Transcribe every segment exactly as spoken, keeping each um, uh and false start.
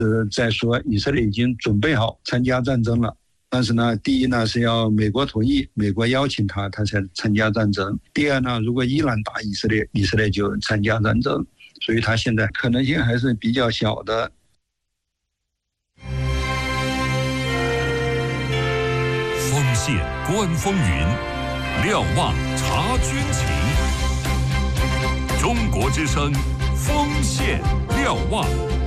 呃，再说以色列已经准备好参加战争了，但是呢，第一呢是要美国同意，美国邀请他，他才参加战争。第二呢，如果伊朗打以色列，以色列就参加战争，所以他现在可能性还是比较小的。 锋线观风云，瞭望察军情。中国之声，锋线瞭望。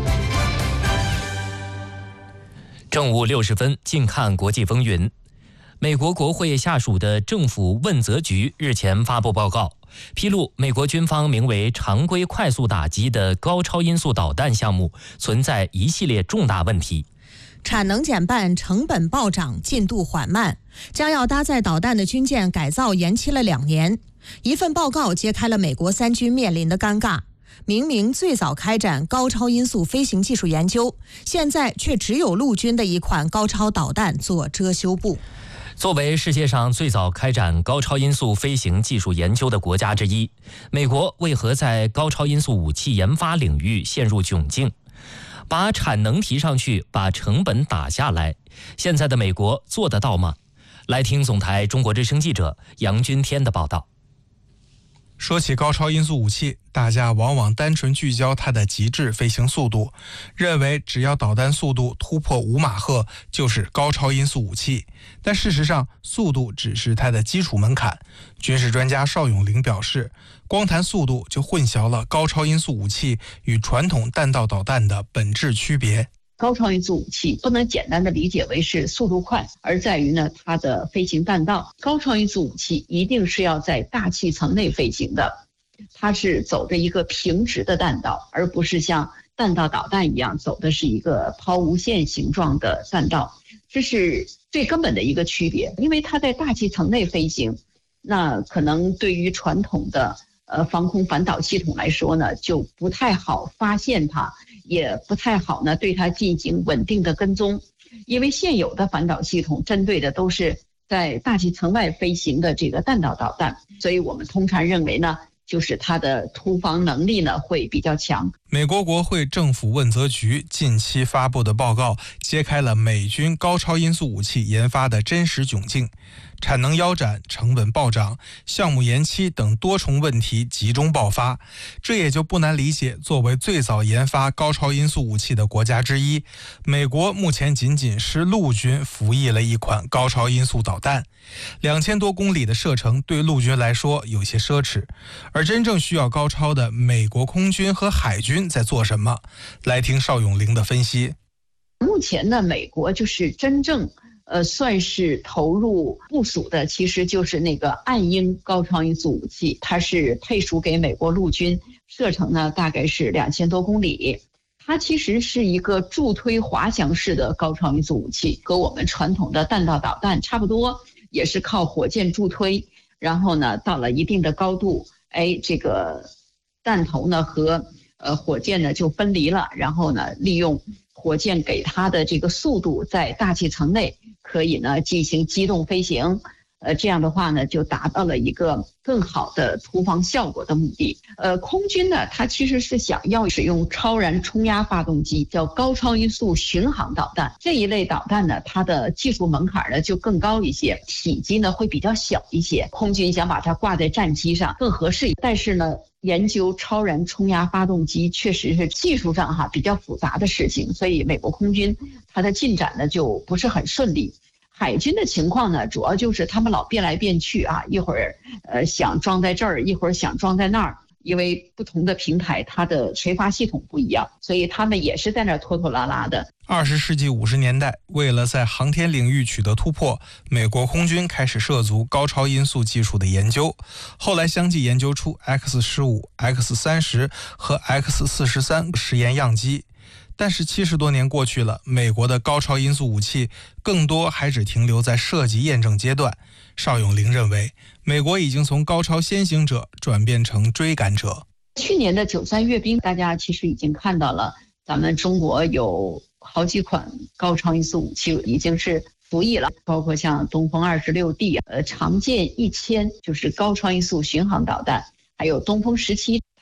正午六十分，近看国际风云。美国国会下属的政府问责局日前发布报告，披露美国军方名为常规快速打击的高超音速导弹项目存在一系列重大问题， 产能减半，成本暴涨，进度缓慢，将要搭载导弹的军舰改造延期了两年。一份报告揭开了美国三军面临的尴尬。明明最早开展高超音速飞行技术研究，现在却只有陆军的一款高超导弹做遮羞布。 作为世界上最早开展高超音速飞行技术研究的国家之一，美国为何在高超音速武器研发领域陷入窘境？把产能提上去，把成本打下来，现在的美国做得到吗？来听总台中国之声记者杨军天的报道。 说起高超音速武器，大家往往单纯聚焦它的极致飞行速度，认为只要导弹速度突破五马赫就是高超音速武器。但事实上，速度只是它的基础门槛。军事专家邵永龄表示，光谈速度就混淆了高超音速武器与传统弹道导弹的本质区别。 高超音速武器不能简单的理解为是速度快，而在于呢它的飞行弹道。高超音速武器一定是要在大气层内飞行的，它是走着一个平直的弹道，而不是像弹道导弹一样走的是一个抛物线形状的弹道，这是最根本的一个区别。因为它在大气层内飞行，那可能对于传统的呃防空反导系统来说呢，就不太好发现它，也不太好呢对它进行稳定的跟踪，因为现有的反导系统针对的都是在大气层外飞行的这个弹道导弹，所以我们通常认为呢，就是它的突防能力呢会比较强。 美国国会政府问责局近期发布的报告揭开了美军高超音速武器研发的真实窘境，产能腰斩、成本暴涨、项目延期等多重问题集中爆发。这也就不难理解，作为最早研发高超音速武器的国家之一，美国目前仅仅是陆军服役了一款高超音速导弹，两千多公里的射程对陆军来说有些奢侈。而真正需要高超的美国空军和海军在做什么？来听邵永龄的分析。 目前呢，美国就是真正呃，算是投入部署的，其实就是那个暗鹰高超音速武器，它是配属给美国陆军，射程呢大概是两千多公里。它其实是一个助推滑翔式的高超音速武器，和我们传统的弹道导弹差不多，也是靠火箭助推，然后呢到了一定的高度，哎，这个弹头呢和呃火箭呢就分离了，然后呢利用火箭给它的这个速度，在大气层内可以呢进行机动飞行，呃，这样的话呢就达到了一个更好的突防效果的目的。呃，空军呢，它其实是想要使用超燃冲压发动机，叫高超音速巡航导弹。这一类导弹呢，它的技术门槛呢就更高一些，体积呢会比较小一些。空军想把它挂在战机上更合适，但是呢，研究超燃冲压发动机确实是技术上哈比较复杂的事情，所以美国空军它的进展呢就不是很顺利。海军的情况呢，主要就是他们老变来变去啊，一会儿呃想装在这儿，一会儿想装在那儿，因为不同的平台它的垂发系统不一样，所以他们也是在那儿拖拖拉拉的。 二十世纪五十年代，为了在航天领域取得突破，美国空军开始涉足高超音速技术的研究，后来相继研究出 X 十五、X 三十 和 X 四十三实验样机。但是七十多年过去了，美国的高超音速武器更多还只停留在设计验证阶段。邵永龄认为，美国已经从高超先行者转变成追赶者。 去年的九三阅兵，大家其实已经看到了，咱们中国有好几款高超音速武器已经是服役了，包括像东风二十六 D、呃长剑一千，就是高超音速巡航导弹，还有东风十七。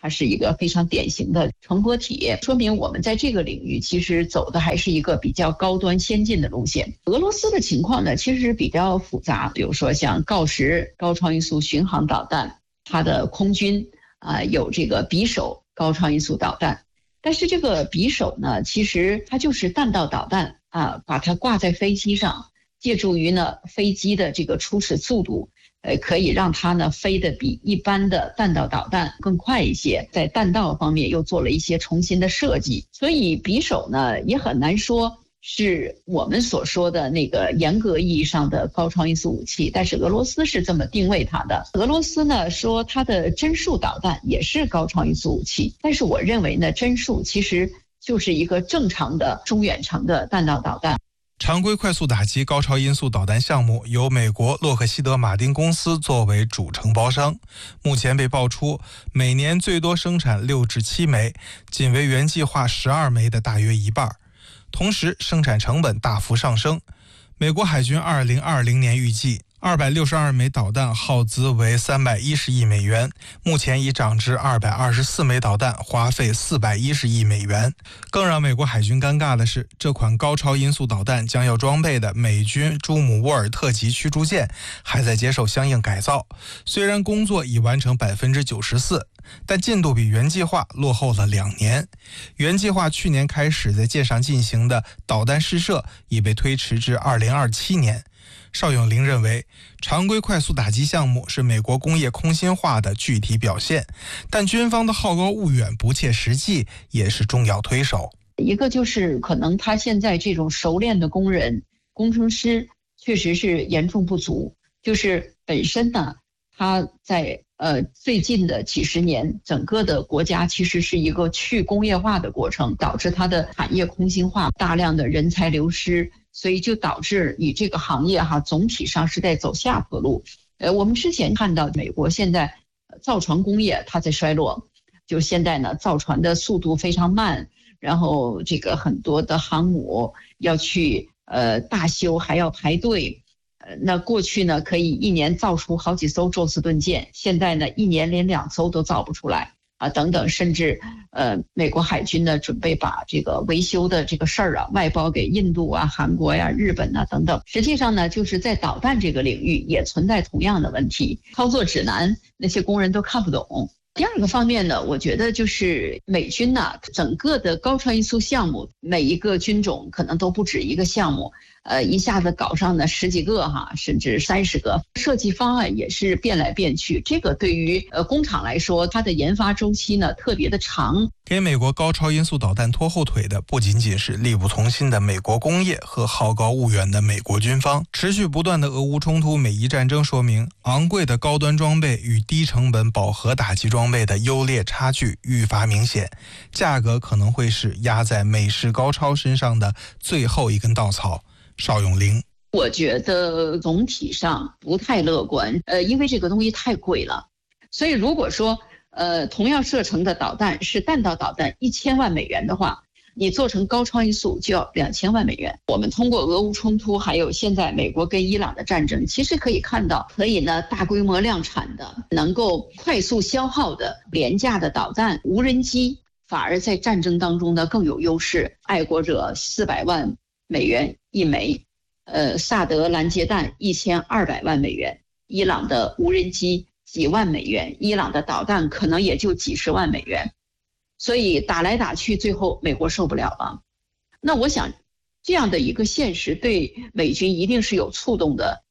它是一个非常典型的传播体，说明我们在这个领域其实走的还是一个比较高端先进的路线。俄罗斯的情况呢，其实比较复杂，比如说像锆石高超音速巡航导弹，它的空军啊、呃、有这个匕首高超音速导弹，但是这个匕首呢，其实它就是弹道导弹啊，把它挂在飞机上，借助于呢飞机的这个初始速度。呃，可以让它呢飞得比一般的弹道导弹更快一些，在弹道方面又做了一些重新的设计，所以匕首呢也很难说是我们所说的那个严格意义上的高超音速武器，但是俄罗斯是这么定位它的。俄罗斯呢说它的针数导弹也是高超音速武器，但是我认为呢，针数其实就是一个正常的中远程的弹道导弹。 常规快速打击高超音速导弹项目由美国洛克希德马丁公司作为主承包商，目前被爆出每年最多生产六至七枚，仅为原计划十二枚的大约一半，同时生产成本大幅上升。美国海军二零二零年预计二百六十二枚导弹耗资为三百一十亿美元，目前已涨至二百二十四枚导弹，花费四百一十亿美元。更让美国海军尴尬的是，这款高超音速导弹将要装备的美军朱姆沃尔特级驱逐舰还在接受相应改造，虽然工作已完成 百分之九十四， 但进度比原计划落后了两年。原计划去年开始在舰上进行的导弹试射已被推迟至二零二七年。邵永林认为，常规快速打击项目是美国工业空心化的具体表现，但军方的好高骛远、不切实际也是重要推手。 一个就是可能他现在这种熟练的工人、工程师确实是严重不足，就是本身呢，他在呃最近的几十年，整个的国家其实是一个去工业化的过程，导致它的产业空心化，大量的人才流失。所以就导致你这个行业哈，总体上是在走下坡路。呃，我们之前看到美国现在造船工业它在衰落，就现在呢造船的速度非常慢，然后这个很多的航母要去呃大修还要排队。呃，那过去呢可以一年造出好几艘宙斯盾舰，现在呢一年连两艘都造不出来。啊，等等，甚至呃，美国海军呢准备把这个维修的这个事儿啊外包给印度啊、韩国呀、日本啊等等。实际上呢，就是在导弹这个领域也存在同样的问题，操作指南那些工人都看不懂。第二个方面呢，我觉得就是美军呢，整个的高超音速项目，每一个军种可能都不止一个项目，呃，一下子搞上呢十几个哈，甚至三十个，设计方案也是变来变去。这个对于呃工厂来说，它的研发周期呢特别的长。 给美国高超音速导弹拖后腿的不仅仅是力不从心的美国工业和好高骛远的美国军方，持续不断的俄乌冲突、美伊战争说明，昂贵的高端装备与低成本饱和打击装备的优劣差距愈发明显，价格可能会是压在美式高超身上的最后一根稻草。邵永林， 我觉得总体上不太乐观，呃，因为这个东西太贵了，所以如果说呃同样射程的导弹是弹道导弹一千万美元的话，你做成高超音速就要两千万美元。我们通过俄乌冲突，还有现在美国跟伊朗的战争，其实可以看到，可以呢大规模量产的、能够快速消耗的廉价的导弹、无人机，反而在战争当中呢更有优势。爱国者四百万美元一枚，呃，萨德拦截弹一千二百万美元，伊朗的无人机几万美元，伊朗的导弹可能也就几十万美元。所以打来打去，最后美国受不了了。那我想，这样的一个现实对美军一定是有触动的。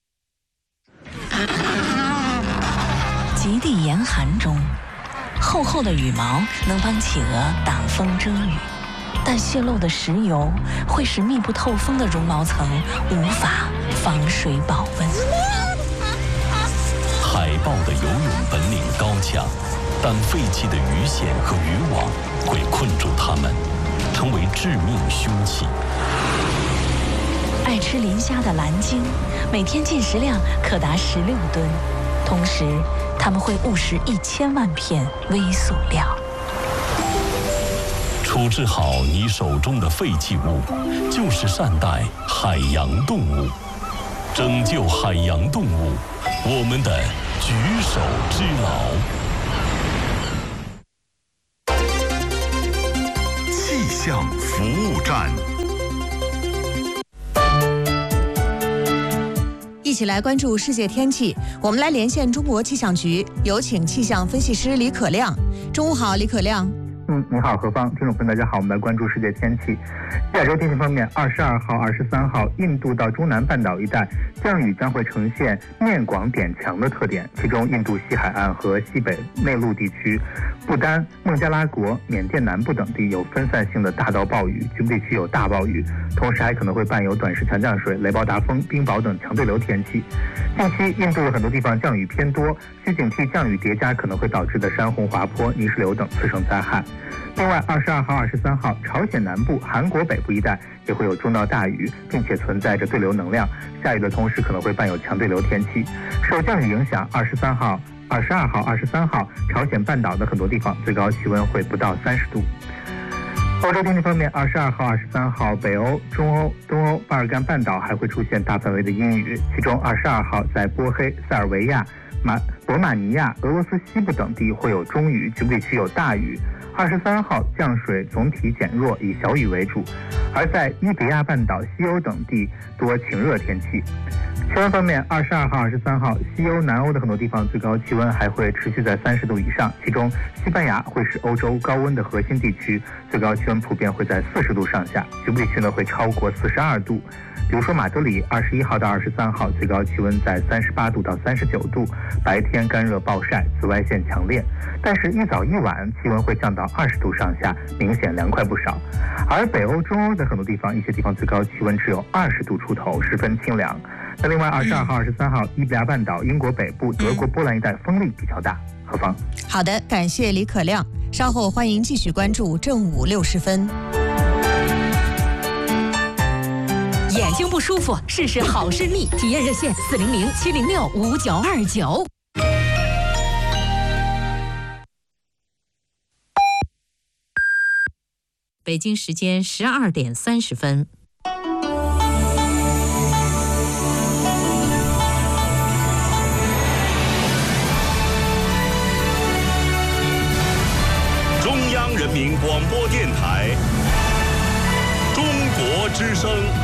极地严寒中，厚厚的羽毛能帮企鹅挡风遮雨，但泄漏的石油会使密不透风的绒毛层无法防水保温。 海豹的游泳本领高强，但废弃的鱼线和渔网会困住它们，成为致命凶器。 爱吃磷虾的蓝鲸，每天进食量可达十六吨，同时它们会误食一千万片微塑料。 处置好你手中的废弃物，就是善待海洋动物，拯救海洋动物，我们的举手之劳。 象服务站。 一起来关注世界天气，我们来连线中国气象局，有请气象分析师李可亮。中午好，李可亮。 嗯，你好，何芳，听众朋友大家好，我们来关注世界天气。亚洲天气方面，二十二号、二十三号，印度到中南半岛一带降雨将会呈现面广点强的特点，其中印度西海岸和西北内陆地区、不丹、孟加拉国、缅甸南部等地有分散性的大到暴雨，局部地区有大暴雨，同时还可能会伴有短时强降水、雷暴大风、冰雹等强对流天气。近期印度的很多地方降雨偏多，需警惕降雨叠加可能会导致的山洪、滑坡、泥石流等次生灾害。另外，二十二号、二十三号，朝鲜南部、韩国北部一带也会有中到大雨，并且存在着对流能量。下雨的同时，可能会伴有强对流天气。受降雨影响，二十三号、二十二号、二十三号，朝鲜半岛的很多地方最高气温会不到三十度。欧洲天气方面，二十二号、二十三号，北欧、中欧、东欧、巴尔干半岛还会出现大范围的阴雨，其中二十二号在波黑、塞尔维亚、马罗马尼亚、俄罗斯西部等地会有中雨，局部地区有大雨。二十三号降水总体减弱，以小雨为主，而在伊比利亚半岛、西欧等地多晴热天气。气温方面，二十二号、二十三号，西欧、南欧的很多地方最高气温还会持续在三十度以上，其中西班牙会是欧洲高温的核心地区，最高气温普遍会在四十度上下，局部地区呢会超过四十二度。比如说马德里，二十一号到二十三号最高气温在三十八度到三十九度，白天干热暴晒，紫外线强烈，但是一早一晚气温会降到二十度上下，明显凉快不少。而北欧、中欧的很多地方，一些地方最高气温只有二十度出头，十分清凉。那另外，二十二号、二十三号，伊比利亚半岛、英国北部、德国、波兰一带风力比较大。何方？ 好的，感谢李可亮。稍后欢迎继续关注正午六十分。 眼睛不舒服，试试好视力，体验热线四零零七零六五九二九。北京时间十二点三十分。 中央人民广播电台，中国之声。